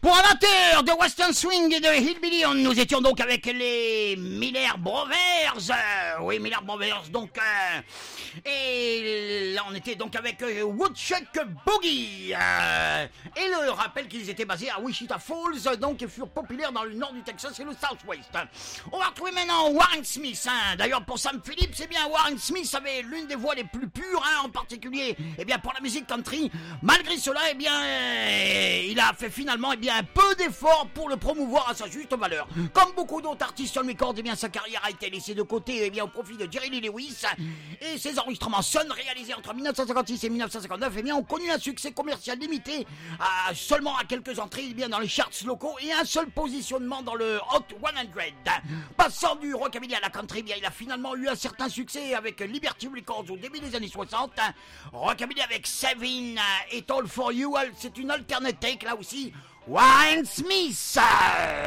Pour amateur de Western Swing et de Hillbilly, nous étions donc avec les Miller Brothers. Oui, Miller Brothers, donc. Et là, on était donc avec Woodchuck Boogie. Et le rappel qu'ils étaient basés à Wichita Falls, donc, et furent populaires dans le nord du Texas et le Southwest. On va retrouver maintenant Warren Smith. D'ailleurs, pour Sam Phillips, eh bien, Warren Smith avait l'une des voix les plus pures, en particulier, eh bien, pour la musique country. Malgré cela, eh bien, il a fait finalement, eh bien, un peu d'efforts pour le promouvoir à sa juste valeur. Comme beaucoup d'autres artistes sur le record, eh bien, sa carrière a été laissée de côté, eh bien, au profit de Jerry Lee Lewis. Et ses enregistrements Sun, réalisés entre 1956 et 1959, eh bien, ont connu un succès commercial limité seulement à quelques entrées, eh bien, dans les charts locaux et un seul positionnement dans le Hot 100. Passant du rockabilly à la country, eh bien, il a finalement eu un certain succès avec Liberty Records au début des années 60. Rockabilly avec Seven et All For You, c'est une alternate take là aussi. Warren Smith.